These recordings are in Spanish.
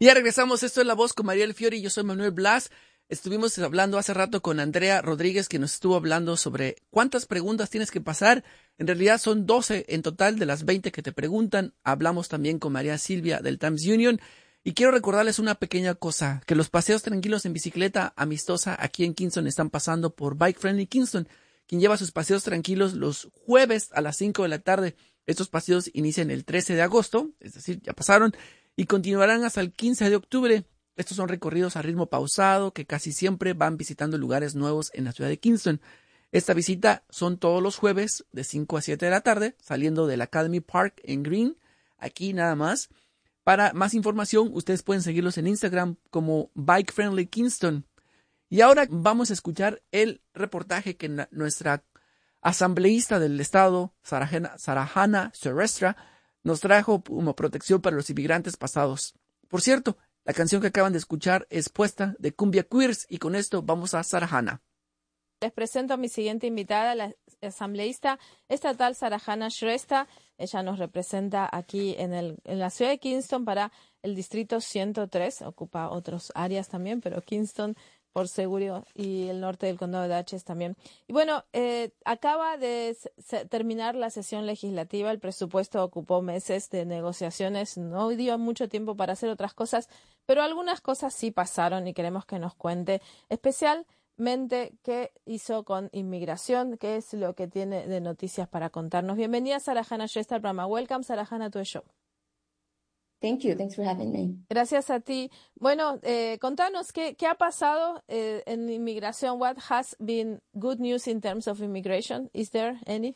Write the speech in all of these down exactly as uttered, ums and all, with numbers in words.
Y ya regresamos, esto es La Voz con Mariel Fiori, yo soy Manuel Blas. Estuvimos hablando hace rato con Andrea Rodríguez, que nos estuvo hablando sobre cuántas preguntas tienes que pasar. En realidad son doce en total de las veinte que te preguntan. Hablamos también con María Silvia del Times Union. Y quiero recordarles una pequeña cosa, que los paseos tranquilos en bicicleta amistosa aquí en Kingston están pasando por Bike Friendly Kingston, quien lleva sus paseos tranquilos los jueves a las cinco de la tarde. Estos paseos inician el trece de agosto, es decir, ya pasaron, y continuarán hasta el quince de octubre. Estos son recorridos a ritmo pausado que casi siempre van visitando lugares nuevos en la ciudad de Kingston. Esta visita son todos los jueves de cinco a siete de la tarde, saliendo del Academy Park en Green, aquí nada más. Para más información, ustedes pueden seguirlos en Instagram como Bike Friendly Kingston. Y ahora vamos a escuchar el reportaje que na- nuestra asambleísta del estado, Sarahana, Sarahana Serestra, nos trajo como protección para los inmigrantes pasados. Por cierto, la canción que acaban de escuchar es puesta de Cumbia Queers y con esto vamos a Sarahana. Les presento a mi siguiente invitada, la asambleísta estatal Sarahana Shrestha. Ella nos representa aquí en, el, en la ciudad de Kingston para el distrito ciento tres. Ocupa otras áreas también, pero Kingston por seguro y el norte del condado de Dutchess también. Y bueno, eh, acaba de se, terminar la sesión legislativa. El presupuesto ocupó meses de negociaciones. No dio mucho tiempo para hacer otras cosas, pero algunas cosas sí pasaron y queremos que nos cuente. Especial Mente, ¿qué hizo con inmigración? ¿Qué es lo que tiene de noticias para contarnos? Bienvenida, Sarahana Shrestha, al programa. Welcome, Sarahana, to the show. Thank you. Thanks for having me. Gracias a ti. Bueno, eh, contanos, ¿qué, qué ha pasado eh, en inmigración? What has been good news in terms of immigration? Is there any?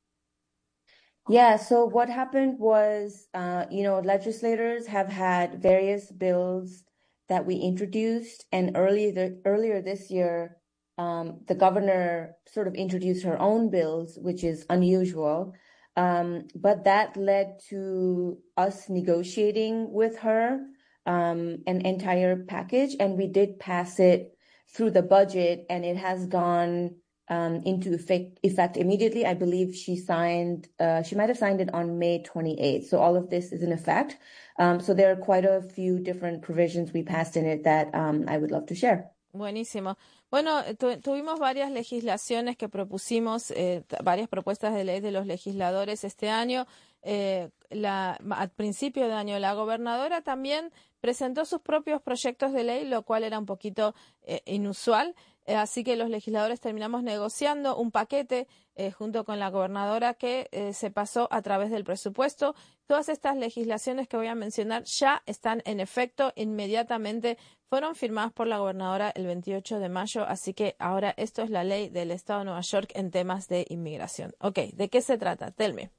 Yeah, so what happened was, uh, you know, legislators have had various bills that we introduced, and earlier earlier this year, um, the governor sort of introduced her own bills, which is unusual. Um, but that led to us negotiating with her um, an entire package, and we did pass it through the budget, and it has gone um, into effect, effect immediately. I believe she signed, uh, she might have signed it on May twenty-eighth. So all of this is in effect. Um, so there are quite a few different provisions we passed in it that um, I would love to share. Buenísimo. Bueno, tu, tuvimos varias legislaciones que propusimos, eh, varias propuestas de ley de los legisladores este año. Eh, la, al principio de año la gobernadora también presentó sus propios proyectos de ley, lo cual era un poquito eh, inusual. Eh, así que los legisladores terminamos negociando un paquete eh, junto con la gobernadora que eh, se pasó a través del presupuesto. Todas estas legislaciones que voy a mencionar ya están en efecto inmediatamente. Fueron firmadas por la gobernadora el veintiocho de mayo, así que ahora esto es la ley del Estado de Nueva York en temas de inmigración. Ok, ¿de qué se trata? Tell me.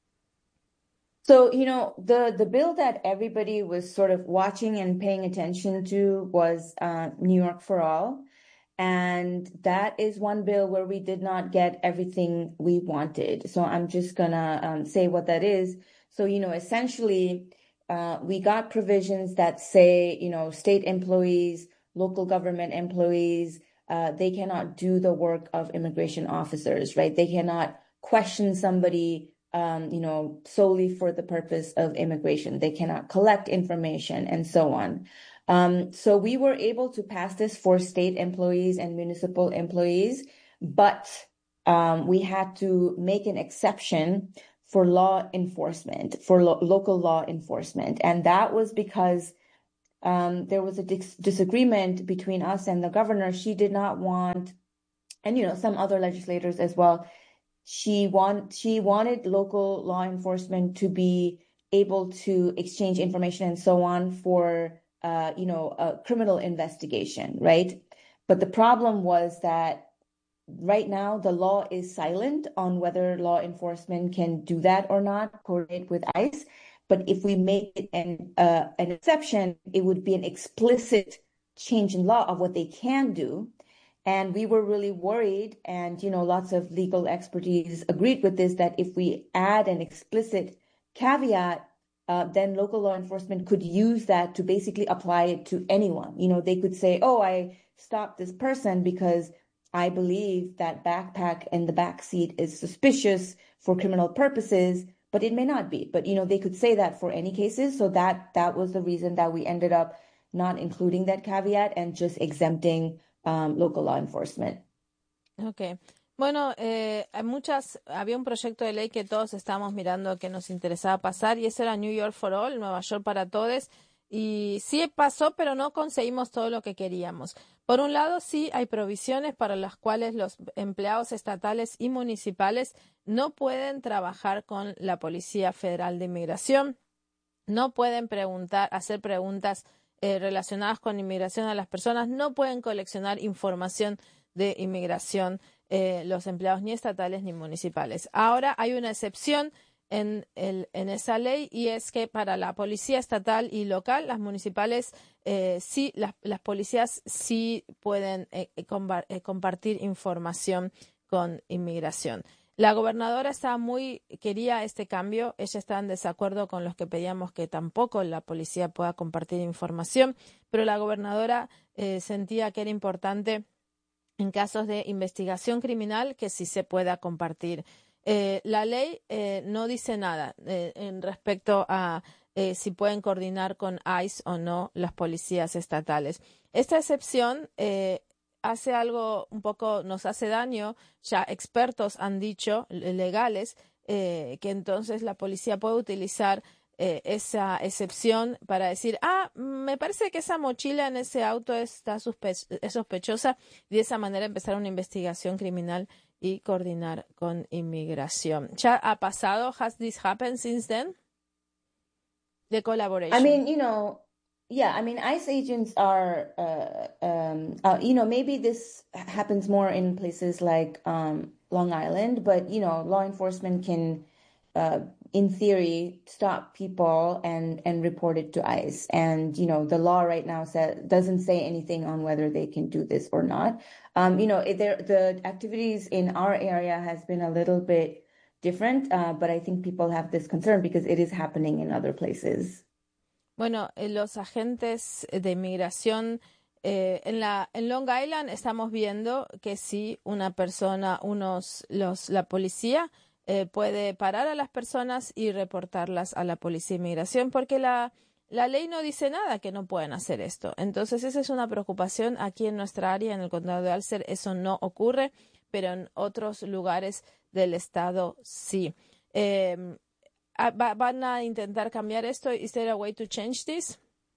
So, you know, the, the bill that everybody was sort of watching and paying attention to was uh, New York for All. And that is one bill where we did not get everything we wanted. So I'm just gonna um, say what that is. So, you know, essentially, uh, we got provisions that say, you know, state employees, local government employees, uh, they cannot do the work of immigration officers, right? They cannot question somebody, um, you know, solely for the purpose of immigration. They cannot collect information and so on. Um, so we were able to pass this for state employees and municipal employees, but um, we had to make an exception for law enforcement, for lo- local law enforcement. And that was because um, there was a dis- disagreement between us and the governor. She did not want, and you know, some other legislators as well, she want she wanted local law enforcement to be able to exchange information and so on for Uh, you know, a criminal investigation, right? But the problem was that right now the law is silent on whether law enforcement can do that or not, coordinate with ICE. But if we make it an, uh, an exception, it would be an explicit change in law of what they can do. And we were really worried, and, you know, lots of legal expertise agreed with this, that if we add an explicit caveat, Uh, then local law enforcement could use that to basically apply it to anyone. You know, they could say, oh, I stopped this person because I believe that backpack in the back seat is suspicious for criminal purposes, but it may not be. But, you know, they could say that for any cases. So that that was the reason that we ended up not including that caveat and just exempting um, local law enforcement. Okay. Bueno, eh, hay muchas, había un proyecto de ley que todos estábamos mirando que nos interesaba pasar y ese era New York for All, Nueva York para todos. Y sí pasó, pero no conseguimos todo lo que queríamos. Por un lado, sí hay provisiones para las cuales los empleados estatales y municipales no pueden trabajar con la Policía Federal de Inmigración, no pueden preguntar, hacer preguntas eh, relacionadas con inmigración a las personas, no pueden coleccionar información de inmigración eh, los empleados ni estatales ni municipales. Ahora hay una excepción en, el, en esa ley y es que para la policía estatal y local, las municipales, eh, sí, las, las policías sí pueden eh, compa- eh, compartir información con inmigración. La gobernadora estaba muy, quería este cambio, ella está en desacuerdo con los que pedíamos que tampoco la policía pueda compartir información, pero la gobernadora eh, sentía que era importante en casos de investigación criminal que sí se pueda compartir. Eh, la ley eh, no dice nada eh, en respecto a eh, si pueden coordinar con ICE o no las policías estatales. Esta excepción eh, hace algo un poco, nos hace daño. Ya expertos han dicho, legales, eh, que entonces la policía puede utilizar Eh, esa excepción para decir, ah, me parece que esa mochila en ese auto está suspe- es sospechosa y de esa manera empezar una investigación criminal y coordinar con inmigración. ¿Ya ha pasado? Has this happened since then? The collaboration. I mean, you know, yeah, I mean, ICE agents are, uh, um, uh, you know, maybe this happens more in places like um, Long Island, but, you know, law enforcement can, uh, in theory, stop people and, and report it to ICE. And, you know, the law right now says, doesn't say anything on whether they can do this or not. Um, you know, it, there, the activities in our area has been a little bit different, uh, but I think people have this concern because it is happening in other places. Bueno, eh, los agentes de inmigración eh, en la en Long Island estamos viendo que si una persona, unos los la policía eh, puede parar a las personas y reportarlas a la policía de inmigración porque la la ley no dice nada que no pueden hacer esto. Entonces esa es una preocupación aquí en nuestra área, en el condado de Ulster, eso no ocurre, pero en otros lugares del estado sí. Eh, ¿Van a intentar cambiar esto? Is there a way to change this?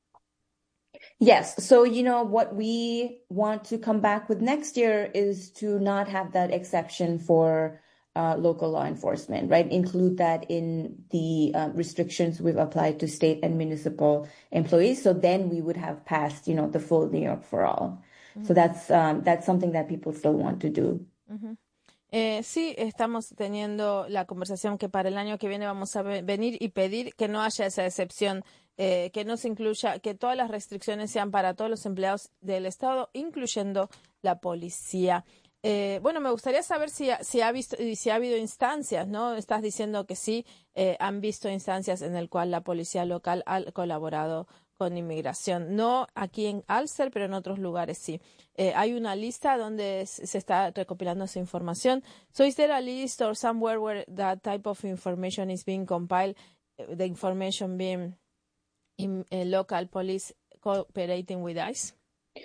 Yes. So, you know, what we want to come back with next year is to not have that exception for uh, local law enforcement, right? Include that in the uh, restrictions we've applied to state and municipal employees. So then we would have passed, you know, the full New York for all. Mm-hmm. So that's um, that's something that people still want to do. Mm-hmm. Eh, sí, estamos teniendo la conversación que para el año que viene vamos a venir y pedir que no haya esa excepción, eh, que no se incluya, que todas las restricciones sean para todos los empleados del Estado, incluyendo la policía. Eh, bueno, me gustaría saber si, si, ha visto, si ha habido instancias, ¿no? Estás diciendo que sí, eh, han visto instancias en las cuales la policía local ha colaborado con inmigración. No aquí en Ulster, pero en otros lugares sí. Eh, hay una lista donde se está recopilando esa información. So is there a list or somewhere where that type of information is being compiled, the information being in uh, local police cooperating with ICE?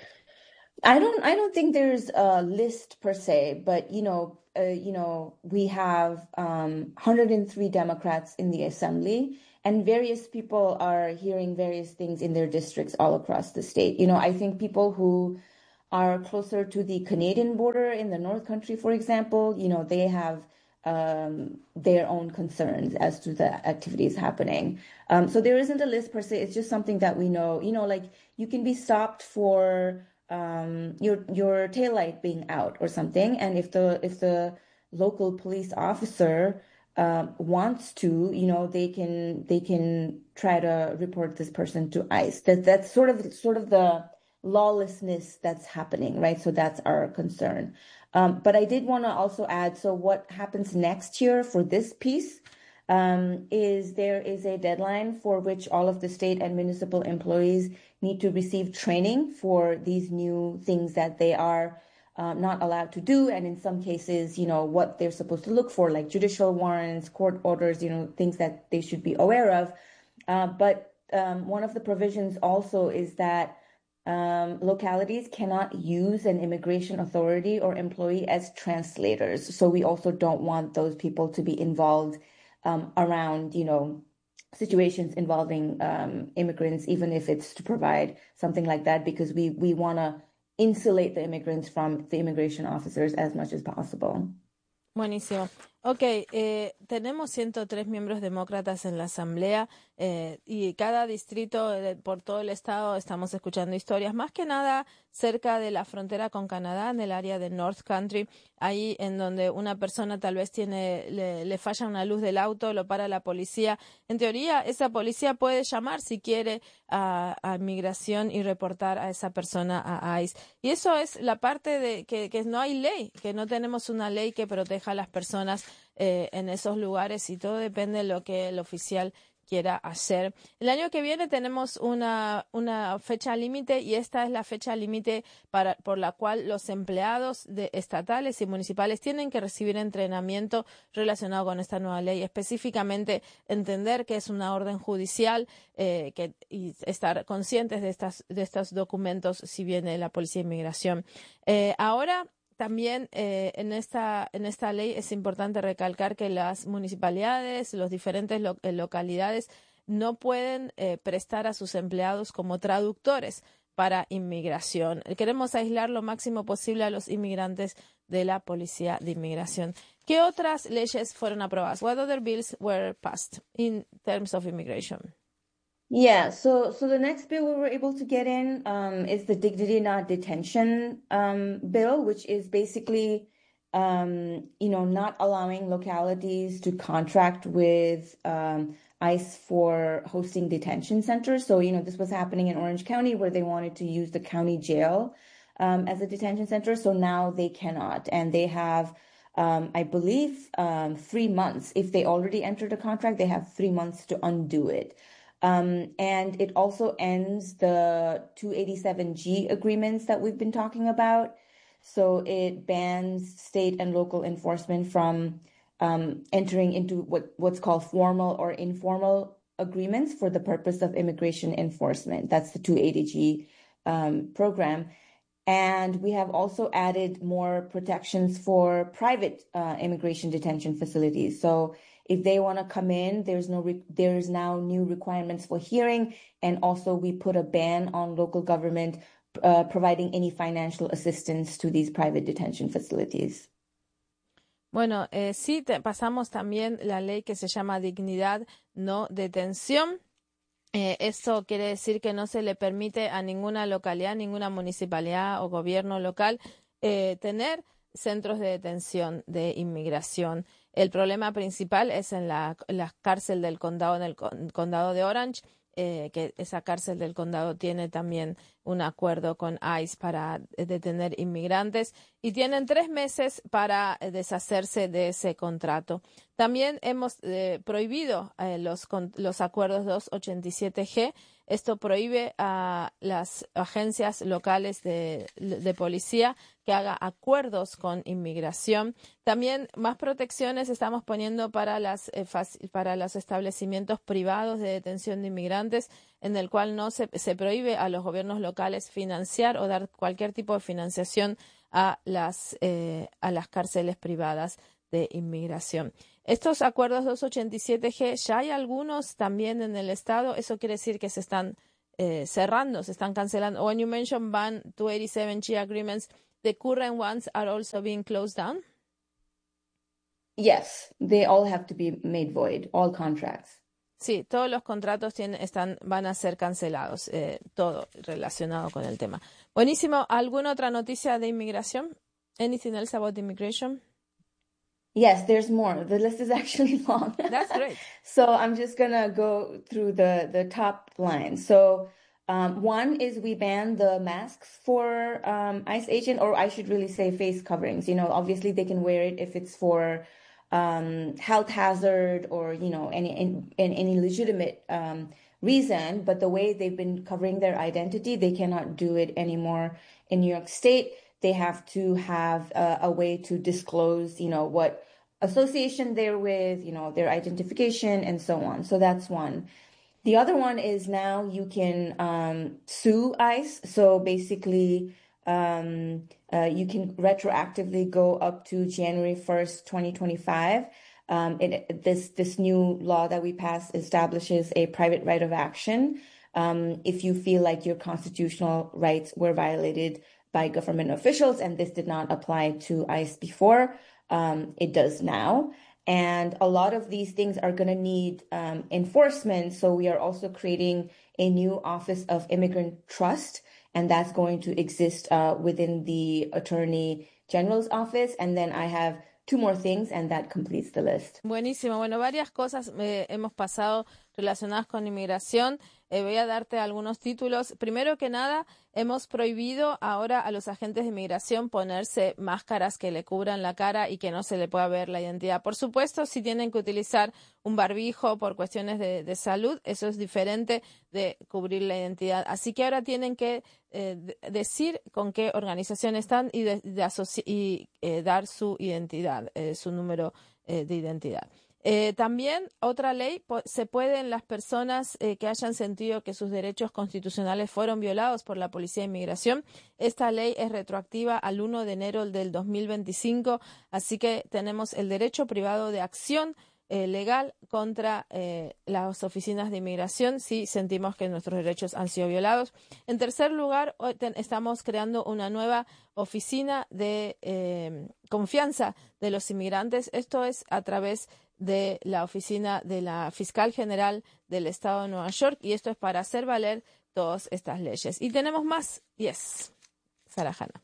I don't I don't think there's a list per se, but you know, uh, you know, we have um, one hundred three Democrats in the assembly, and various people are hearing various things in their districts all across the state. You know, I think people who are closer to the Canadian border in the North Country, for example, you know, they have um, their own concerns as to the activities happening. Um, so there isn't a list per se. It's just something that we know. You know, like you can be stopped for um, your your taillight being out or something, and if the if the local police officer uh, wants to, you know, they can they can try to report this person to ICE. That that's sort of sort of the lawlessness that's happening, right? So that's our concern. Um, but I did want to also add, so what happens next year for this piece um, is there is a deadline for which all of the state and municipal employees need to receive training for these new things that they are uh, not allowed to do, and in some cases, you know, what they're supposed to look for, like judicial warrants, court orders, you know, things that they should be aware of. Uh, but um, one of the provisions also is that um, localities cannot use an immigration authority or employee as translators. So we also don't want those people to be involved um, around, you know, situations involving um, immigrants, even if it's to provide something like that, because we, we want to insulate the immigrants from the immigration officers as much as possible. Buenísimo. Ok, eh, tenemos ciento tres miembros demócratas en la Asamblea eh, y cada distrito eh, por todo el estado estamos escuchando historias, más que nada cerca de la frontera con Canadá, en el área de North Country, ahí en donde una persona tal vez tiene le, le falla una luz del auto, lo para la policía. En teoría, esa policía puede llamar si quiere a, a inmigración y reportar a esa persona a ICE. Y eso es la parte de que, que no hay ley, que no tenemos una ley que proteja a las personas eh, en esos lugares, y todo depende de lo que el oficial quiera hacer. El año que viene tenemos una, una fecha límite, y esta es la fecha límite para por la cual los empleados de estatales y municipales tienen que recibir entrenamiento relacionado con esta nueva ley, específicamente entender que es una orden judicial eh, que, y estar conscientes de, estas, de estos documentos si viene la Policía de Inmigración. Eh, ahora También eh, en esta en esta ley es importante recalcar que las municipalidades, los diferentes lo, eh, localidades no pueden eh, prestar a sus empleados como traductores para inmigración. Queremos aislar lo máximo posible a los inmigrantes de la Policía de Inmigración. ¿Qué otras leyes fueron aprobadas? What other bills were passed in terms of immigration? Yeah, so so the next bill we were able to get in um, is the Dignity Not Detention um, bill, which is basically, um, you know, not allowing localities to contract with um, ICE for hosting detention centers. So, you know, this was happening in Orange County, where they wanted to use the county jail um, as a detention center. So now they cannot, and they have, um, I believe, um, three months. If they already entered a contract, they have three months to undo it. Um, and it also ends the two eighty-seven G agreements that we've been talking about. So it bans state and local enforcement from um, entering into what, what's called formal or informal agreements for the purpose of immigration enforcement. That's the two eighty G um, program. And we have also added more protections for private uh, immigration detention facilities. So if they want to come in, there's no re- there's now new requirements for hearing, and also we put a ban on local government uh, providing any financial assistance to these private detention facilities. Bueno, eh, sí, te, pasamos también la ley que se llama Dignidad No Detención. Eh, esto quiere decir que no se le permite a ninguna localidad, ninguna municipalidad o gobierno local eh, tener centros de detención de inmigración. El problema principal es en la, la cárcel del condado, en el con, condado de Orange, eh, que esa cárcel del condado tiene también un acuerdo con ICE para detener inmigrantes, y tienen tres meses para deshacerse de ese contrato. También hemos eh, prohibido eh, los, con, los acuerdos doscientos ochenta y siete G. Esto prohíbe a las agencias locales de, de policía que haga acuerdos con inmigración. También más protecciones estamos poniendo para, las, eh, para los establecimientos privados de detención de inmigrantes, en el cual no se, se prohíbe a los gobiernos locales financiar o dar cualquier tipo de financiación a las, eh, a las cárceles privadas de inmigración. Estos acuerdos doscientos ochenta y siete G, ya hay algunos también en el estado. Eso quiere decir que se están eh, cerrando, se están cancelando. When you mention ban two eighty-seven G agreements, the current ones are also being closed down? Yes, they all have to be made void, all contracts. Sí, todos los contratos tienen, están, van a ser cancelados, eh, todo relacionado con el tema. Buenísimo. ¿Alguna otra noticia de inmigración? Anything else about immigration? Yes, there's more. The list is actually long. That's great. So I'm just going to go through the, the top lines. So um, one is we banned the masks for um, ICE agent, or I should really say face coverings. You know, obviously they can wear it if it's for um, health hazard or, you know, any in, in any legitimate um, reason. But the way they've been covering their identity, they cannot do it anymore in New York State. they have to have a, a way to disclose, you know, what association they're with, you know, their identification and so on. So that's one. The other one is now you can um, sue ICE. So basically, um, uh, you can retroactively go up to January first, twenty twenty-five. Um, it, this this new law that we passed establishes a private right of action um, if you feel like your constitutional rights were violated by government officials, and this did not apply to ICE before. Um, it does now. And a lot of these things are going to need um, enforcement. So we are also creating a new Office of Immigrant Trust, and that's going to exist uh, within the Attorney General's office. And then I have two more things, and that completes the list. Buenísimo. Bueno, varias cosas eh, hemos pasado relacionadas con inmigración. Eh, voy a darte algunos títulos. Primero que nada, hemos prohibido ahora a los agentes de inmigración ponerse máscaras que le cubran la cara y que no se le pueda ver la identidad. Por supuesto, si tienen que utilizar un barbijo por cuestiones de, de salud, eso es diferente de cubrir la identidad. Así que ahora tienen que eh, decir con qué organización están y, de, de y eh, dar su identidad, eh, su número eh, de identidad. Eh, también otra ley, se pueden las personas eh, que hayan sentido que sus derechos constitucionales fueron violados por la Policía de Inmigración. Esta ley es retroactiva al primero de enero del dos mil veinticinco, así que tenemos el derecho privado de acción eh, legal contra eh, las oficinas de inmigración si sentimos que nuestros derechos han sido violados. En tercer lugar, hoy ten, estamos creando una nueva oficina de eh, confianza de los inmigrantes. Esto es a través de la oficina de la Fiscal General del Estado de Nueva York, y esto es para hacer valer todas estas leyes. Y tenemos más. Yes, Sarahana.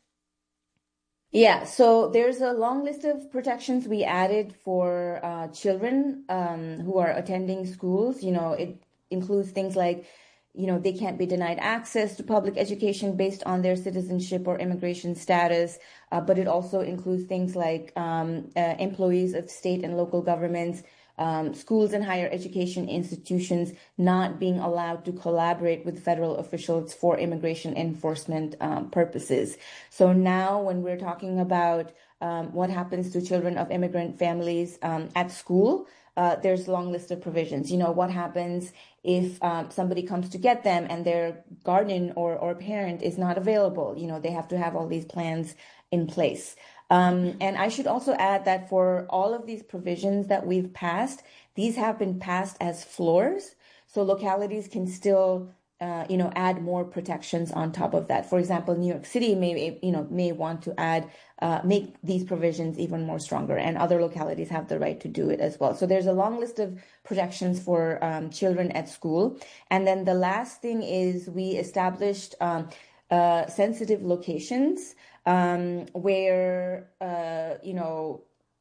Yeah, so there's a long list of protections we added for uh, children um, who are attending schools. You know, it includes things like, you know, they can't be denied access to public education based on their citizenship or immigration status. Uh, but it also includes things like um, uh, employees of state and local governments, um, schools and higher education institutions not being allowed to collaborate with federal officials for immigration enforcement um, purposes. So now when we're talking about um, what happens to children of immigrant families um, at school, Uh, there's a long list of provisions. You know, what happens if um, somebody comes to get them and their guardian or, or parent is not available? You know, they have to have all these plans in place. Um, and I should also add that for all of these provisions that we've passed, these have been passed as floors. So localities can still Uh, you know, add more protections on top of that. For example, New York City may, you know, may want to add, uh, make these provisions even more stronger, and other localities have the right to do it as well. So there's a long list of protections for um, children at school. And then the last thing is we established um, uh, sensitive locations um, where, uh, you know,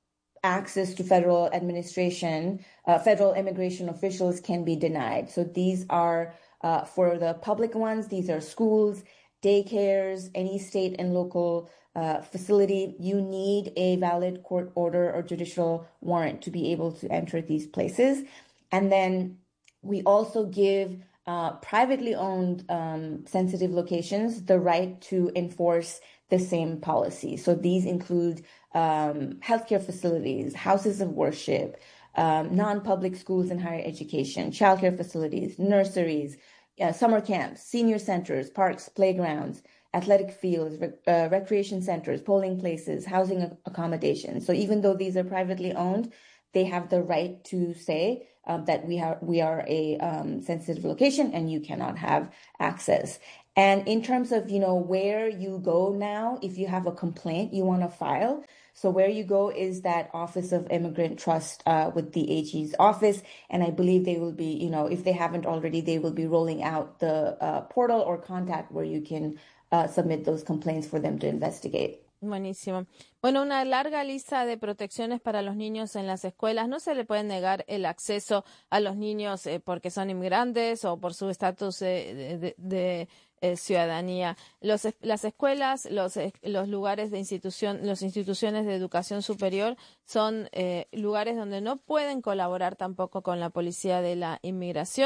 access to federal administration, uh, federal immigration officials can be denied. So these are Uh, for the public ones, these are schools, daycares, any state and local uh, facility. You need a valid court order or judicial warrant to be able to enter these places. And then we also give uh, privately owned um, sensitive locations the right to enforce the same policy. So these include um, healthcare facilities, houses of worship, um, non-public schools and higher education, childcare facilities, nurseries, Uh, summer camps, senior centers, parks, playgrounds, athletic fields, rec- uh, recreation centers, polling places, housing accommodations. So even though these are privately owned, they have the right to say um, that we are we are a um, sensitive location and you cannot have access. And in terms of, you know, where you go now, if you have a complaint you want to file, so where you go is that Office of Immigrant Trust uh, with the A G's office. And I believe they will be, you know, if they haven't already, they will be rolling out the uh, portal or contact where you can uh, submit those complaints for them to investigate. Buenísimo. Bueno, una larga lista de protecciones para los niños en las escuelas. No se le puede negar el acceso a los niños eh, porque son inmigrantes o por su estatus eh, de, de, de eh, ciudadanía. Los, las escuelas, los, los lugares de institución, las instituciones de educación superior son eh, lugares donde no pueden colaborar tampoco con la policía de la inmigración.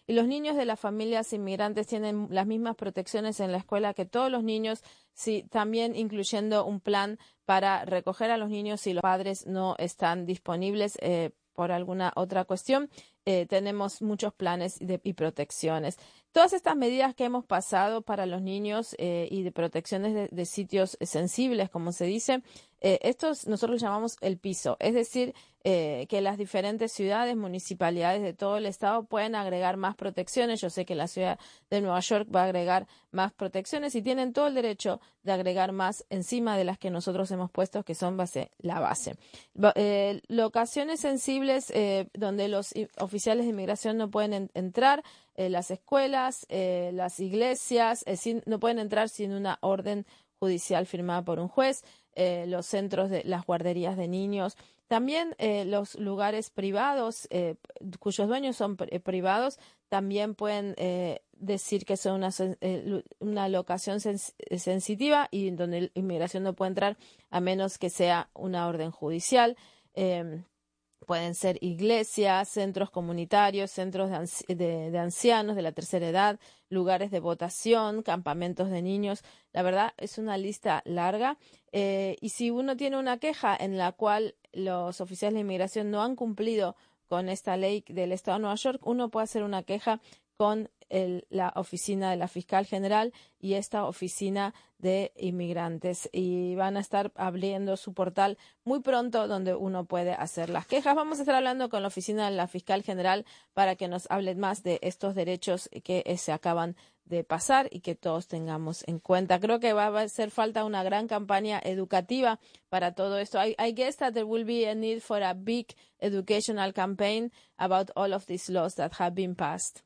y los niños de las familias inmigrantes tienen las mismas protecciones en la escuela que todos los niños, sí, también incluyendo un plan para recoger a los niños si los padres no están disponibles eh, por alguna otra cuestión. Eh, tenemos muchos planes de, y protecciones. Todas estas medidas que hemos pasado para los niños eh, y de protecciones de, de sitios sensibles, como se dice, eh, estos nosotros llamamos el piso, es decir, eh, que las diferentes ciudades, municipalidades de todo el estado pueden agregar más protecciones. Yo sé que la ciudad de Nueva York va a agregar más protecciones y tienen todo el derecho de agregar más encima de las que nosotros hemos puesto, que son base, la base. Eh, locaciones sensibles eh, donde los oficiales de inmigración no pueden en, entrar, eh, las escuelas, eh, las iglesias, eh, sin, no pueden entrar sin una orden judicial firmada por un juez, eh, los centros de las guarderías de niños. También eh, los lugares privados, eh, cuyos dueños son pr privados, también pueden eh, decir que son una, eh, una locación sens sensitiva y donde la inmigración no puede entrar a menos que sea una orden judicial. Eh, Pueden ser iglesias, centros comunitarios, centros de, anci de, de ancianos de la tercera edad, lugares de votación, campamentos de niños. La verdad es una lista larga. Eh, y si uno tiene una queja en la cual los oficiales de inmigración no han cumplido con esta ley del Estado de Nueva York, uno puede hacer una queja con el, la oficina de la fiscal general y esta oficina de inmigrantes, y van a estar abriendo su portal muy pronto donde uno puede hacer las quejas. Vamos a estar hablando con la oficina de la fiscal general para que nos hable más de estos derechos que eh, se acaban de pasar y que todos tengamos en cuenta. Creo que va a hacer falta una gran campaña educativa para todo esto. I, I guess that there will be a need for a big educational campaign about all of these laws that have been passed.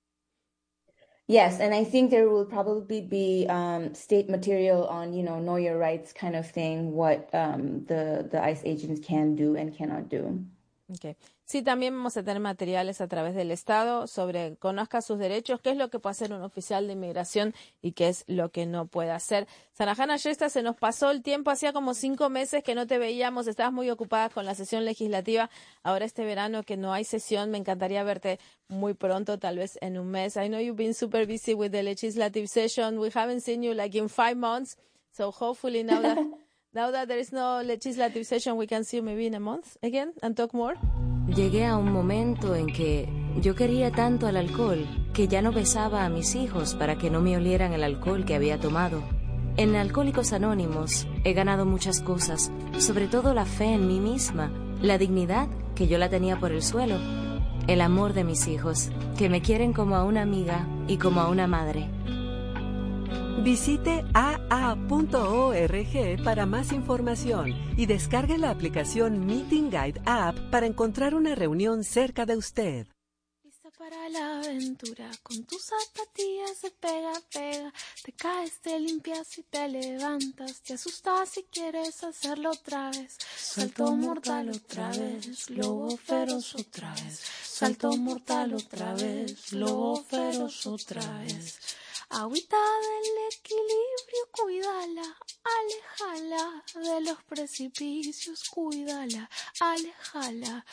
Yes, and I think there will probably be um, state material on, you know, know your rights kind of thing, what um, the, the ICE agents can do and cannot do. Okay. Sí, también vamos a tener materiales a través del Estado sobre conozca sus derechos, qué es lo que puede hacer un oficial de inmigración y qué es lo que no puede hacer. Sarahana Shrestha, se nos pasó el tiempo, hacía como cinco meses que no te veíamos, estabas muy ocupada con la sesión legislativa. Ahora este verano que no hay sesión, me encantaría verte muy pronto, tal vez en un mes. I know you've been super busy with the legislative session. We haven't seen you like in five months, so hopefully now that now that there is no legislative session, we can see you maybe in a month again and talk more. Llegué a un momento en que yo quería tanto al alcohol que ya no besaba a mis hijos para que no me olieran el alcohol que había tomado. En Alcohólicos Anónimos he ganado muchas cosas, sobre todo la fe en mí misma, la dignidad, que yo la tenía por el suelo, el amor de mis hijos, que me quieren como a una amiga y como a una madre. Visite a a punto org para más información y descargue la aplicación Meeting Guide App para encontrar una reunión cerca de usted. Lista para la aventura, con tus zapatillas de pega, pega. Te caes, te limpias y te levantas. Te asustas si quieres hacerlo otra vez. Salto mortal otra vez, lobo feroz otra vez. Salto mortal otra vez, lobo feroz otra vez. Agüita del equilibrio, cuídala, aléjala de los precipicios, cuídala, aléjala